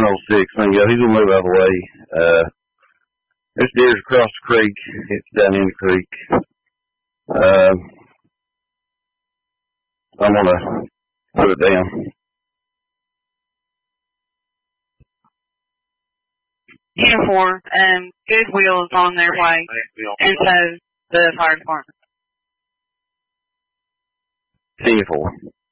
10:06. He's gonna move out of the way. This deer's across the creek. It's down in the creek. I'm gonna put it down. 10-4, Goodwill is on their way, and so the fire department. 10-4.